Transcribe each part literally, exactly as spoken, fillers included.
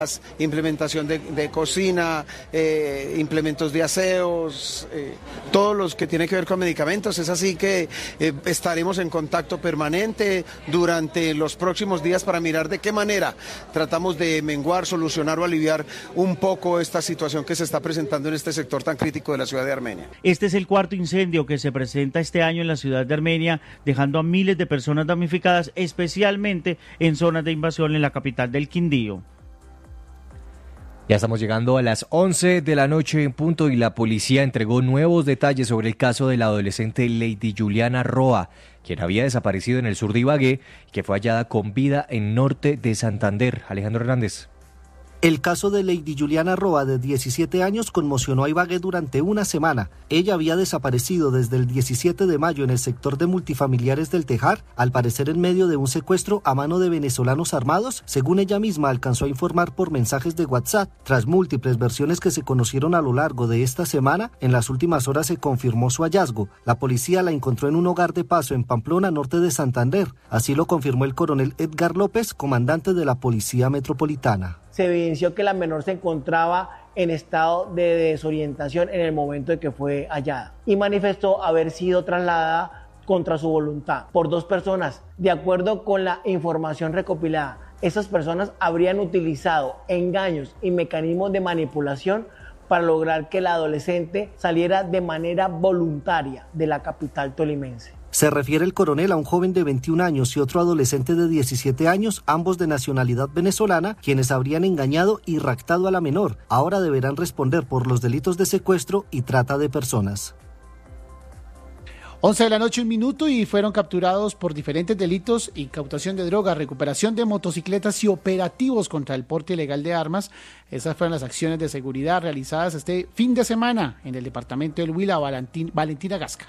implementación de, de cocina, eh, implementos de aseos, eh, todos los que tienen que ver con medicamentos. Es así que eh, estaremos en contacto permanente durante los próximos días para mirar de qué manera tratamos de menguar, solucionar o aliviar un poco esta situación que se está presentando en este sector tan crítico de la ciudad de Armenia. Este es el cuarto incendio que se presenta este año en la ciudad de Armenia, dejando a miles de personas damnificadas, especialmente en zonas de invasión en la capital del Quindío. Ya estamos llegando a las once de la noche en punto y la policía entregó nuevos detalles sobre el caso de la adolescente Lady Juliana Roa, quien había desaparecido en el sur de Ibagué y que fue hallada con vida en norte de Santander. Alejandro Hernández. El caso de Lady Juliana Roa, de diecisiete años, conmocionó a Ibagué durante una semana. Ella había desaparecido desde el diecisiete de mayo en el sector de multifamiliares del Tejar, al parecer en medio de un secuestro a mano de venezolanos armados, según ella misma alcanzó a informar por mensajes de WhatsApp. Tras múltiples versiones que se conocieron a lo largo de esta semana, en las últimas horas se confirmó su hallazgo. La policía la encontró en un hogar de paso en Pamplona, norte de Santander. Así lo confirmó el coronel Edgar López, comandante de la Policía Metropolitana. Se evidenció que la menor se encontraba en estado de desorientación en el momento de que fue hallada y manifestó haber sido trasladada contra su voluntad por dos personas. De acuerdo con la información recopilada, esas personas habrían utilizado engaños y mecanismos de manipulación para lograr que la adolescente saliera de manera voluntaria de la capital tolimense. Se refiere el coronel a un joven de veintiún años y otro adolescente de diecisiete años, ambos de nacionalidad venezolana, quienes habrían engañado y raptado a la menor. Ahora deberán responder por los delitos de secuestro y trata de personas. once de la noche, un minuto, y fueron capturados por diferentes delitos: incautación de drogas, recuperación de motocicletas y operativos contra el porte ilegal de armas. Esas fueron las acciones de seguridad realizadas este fin de semana en el departamento del Huila. Valentín, Valentina Gasca.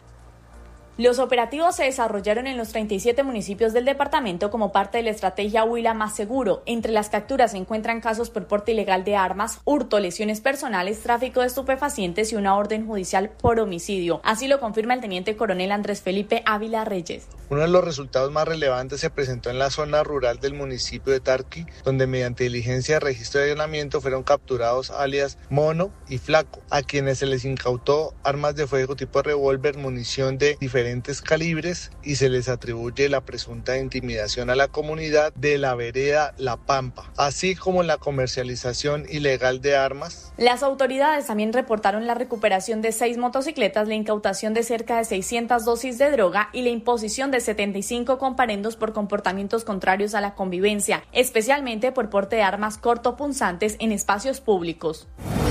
Los operativos se desarrollaron en los treinta y siete municipios del departamento como parte de la estrategia Huila Más Seguro. Entre las capturas se encuentran casos por porte ilegal de armas, hurto, lesiones personales, tráfico de estupefacientes y una orden judicial por homicidio. Así lo confirma el teniente coronel Andrés Felipe Ávila Reyes. Uno de los resultados más relevantes se presentó en la zona rural del municipio de Tarqui, donde mediante diligencia de registro de allanamiento fueron capturados alias Mono y Flaco, a quienes se les incautó armas de fuego tipo revólver, munición de diferentes diferentes calibres y se les atribuye la presunta intimidación a la comunidad de la vereda La Pampa, así como la comercialización ilegal de armas. Las autoridades también reportaron la recuperación de seis motocicletas, la incautación de cerca de seiscientas dosis de droga y la imposición de setenta y cinco comparendos por comportamientos contrarios a la convivencia, especialmente por porte de armas cortopunzantes en espacios públicos.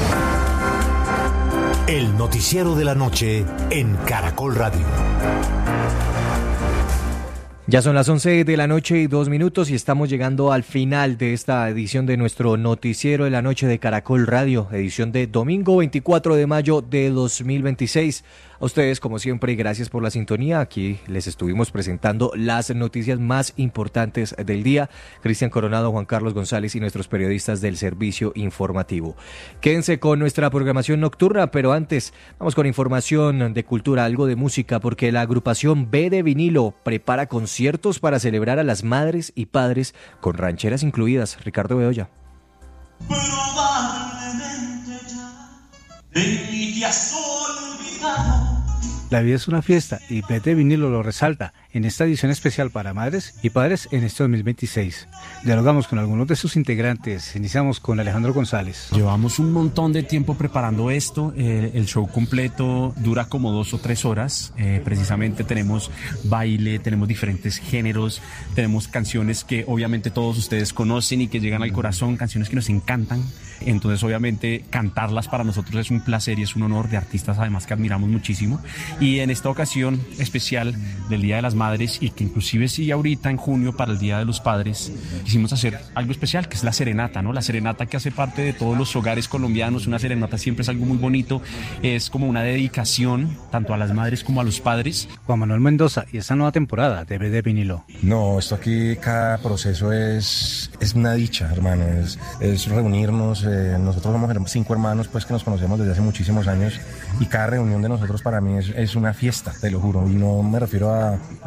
El noticiero de la noche en Caracol Radio. Ya son las once de la noche y dos minutos y estamos llegando al final de esta edición de nuestro noticiero de la noche de Caracol Radio, edición de domingo veinticuatro de mayo de dos mil veintiséis. A ustedes, como siempre, gracias por la sintonía. Aquí les estuvimos presentando las noticias más importantes del día. Cristian Coronado, Juan Carlos González y nuestros periodistas del servicio informativo. Quédense con nuestra programación nocturna, pero antes vamos con información de cultura, algo de música, porque la agrupación B de Vinilo prepara conciertos para celebrar a las madres y padres con rancheras incluidas. Ricardo Bedoya. Probablemente ya en mí te has olvidado. La vida es una fiesta y B de Vinilo lo resalta en esta edición especial para madres y padres en este dos mil veintiséis. Dialogamos con algunos de sus integrantes. Iniciamos con Alejandro González. Llevamos un montón de tiempo preparando esto. Eh, el show completo dura como dos o tres horas. Eh, precisamente tenemos baile, tenemos diferentes géneros, tenemos canciones que obviamente todos ustedes conocen y que llegan al corazón, canciones que nos encantan. Entonces obviamente cantarlas para nosotros es un placer y es un honor, de artistas además que admiramos muchísimo. Y en esta ocasión especial del Día de las Madres, y que inclusive sigue ahorita en junio para el Día de los Padres, quisimos hacer algo especial, que es la serenata, ¿no? La serenata que hace parte de todos los hogares colombianos. Una serenata siempre es algo muy bonito, es como una dedicación tanto a las madres como a los padres. Juan Manuel Mendoza y esta nueva temporada de B de Vinilo. No, esto aquí, cada proceso es, es una dicha, hermano, es, es reunirnos. Eh, nosotros somos cinco hermanos pues que nos conocemos desde hace muchísimos años y cada reunión de nosotros para mí es, es una fiesta, te lo juro, y no me refiero a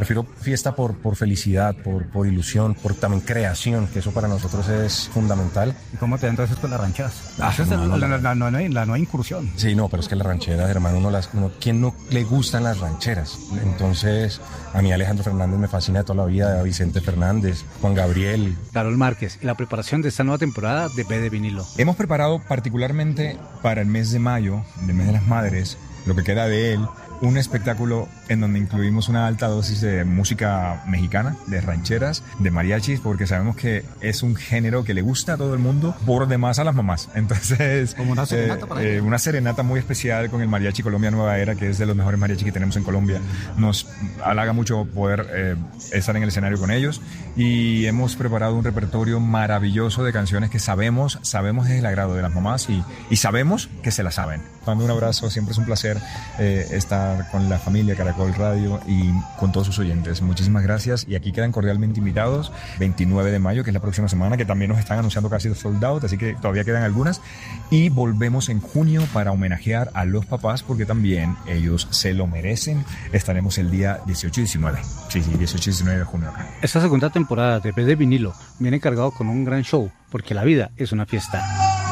Prefiero fiesta por, por felicidad, por, por ilusión, por también creación, que eso para nosotros es fundamental. ¿Y cómo te entonces con las rancheras? Ah, Esa es no, la, no, la, no. la, la, la, la nueva incursión. Sí, no, pero es que las rancheras, hermano, uno las, uno, ¿quién no le gustan las rancheras? Entonces, a mí Alejandro Fernández me fascina de toda la vida, Vicente Fernández, Juan Gabriel. Carol Márquez, y la preparación de esta nueva temporada de B de Vinilo. Hemos preparado particularmente para el mes de mayo, del mes de las madres, lo que queda de él, un espectáculo en donde incluimos una alta dosis de música mexicana, de rancheras, de mariachis, porque sabemos que es un género que le gusta a todo el mundo, por demás a las mamás. Entonces, como una serenata eh, para eh, una serenata muy especial con el Mariachi Colombia Nueva Era, que es de los mejores mariachis que tenemos en Colombia. Nos halaga mucho poder eh, estar en el escenario con ellos, y hemos preparado un repertorio maravilloso de canciones que sabemos, sabemos es el agrado de las mamás, y, y sabemos que se las saben. Mando un abrazo, siempre es un placer eh, estar con la familia Caracol Radio y con todos sus oyentes. Muchísimas gracias, y aquí quedan cordialmente invitados veintinueve de mayo, que es la próxima semana, que también nos están anunciando casi los sold out, así que todavía quedan algunas, y volvemos en junio para homenajear a los papás, porque también ellos se lo merecen. Estaremos el día dieciocho y diecinueve, sí, sí, dieciocho y diecinueve de junio acá. Esta segunda temporada de B de Vinilo viene cargado con un gran show, porque la vida es una fiesta.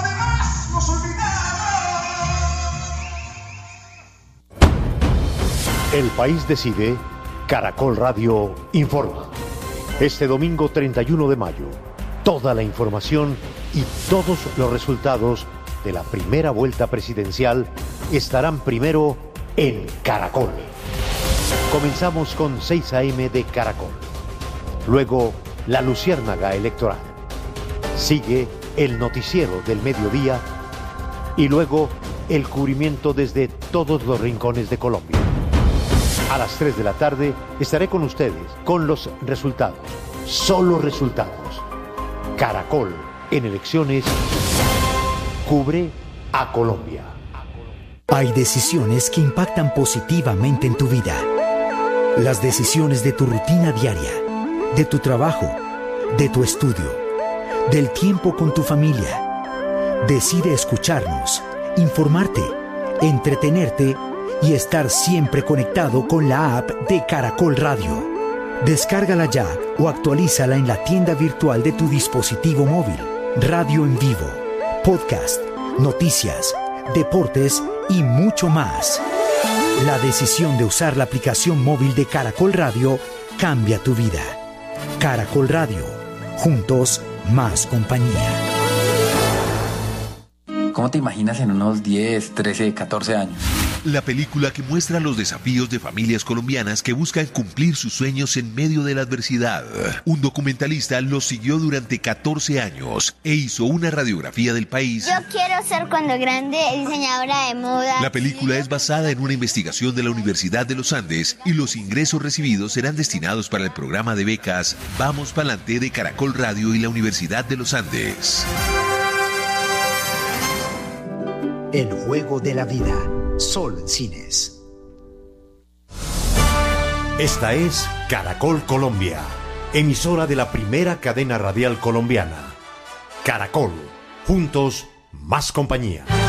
El país decide, Caracol Radio informa. Este domingo treinta y uno de mayo, toda la información y todos los resultados de la primera vuelta presidencial estarán primero en Caracol. Comenzamos con seis a eme de Caracol. Luego, la luciérnaga electoral. Sigue el noticiero del mediodía y luego el cubrimiento desde todos los rincones de Colombia. A las tres de la tarde estaré con ustedes con los resultados, solo resultados. Caracol en elecciones cubre a Colombia. Hay decisiones que impactan positivamente en tu vida. Las decisiones de tu rutina diaria, de tu trabajo, de tu estudio, del tiempo con tu familia. Decide escucharnos, informarte, entretenerte y estar siempre conectado con la app de Caracol Radio. Descárgala ya o actualízala en la tienda virtual de tu dispositivo móvil. Radio en vivo, podcast, noticias, deportes y mucho más. La decisión de usar la aplicación móvil de Caracol Radio cambia tu vida. Caracol Radio, juntos más compañía. ¿Cómo te imaginas en unos diez, trece, catorce años? La película que muestra los desafíos de familias colombianas que buscan cumplir sus sueños en medio de la adversidad. Un documentalista los siguió durante catorce años e hizo una radiografía del país. Yo quiero ser cuando grande diseñadora de moda. La película es basada en una investigación de la Universidad de los Andes y los ingresos recibidos serán destinados para el programa de becas Vamos Pa'lante de Caracol Radio y la Universidad de los Andes. El juego de la vida. Solo en cines. Esta es Caracol Colombia, emisora de la primera cadena radial colombiana. Caracol, juntos más compañía.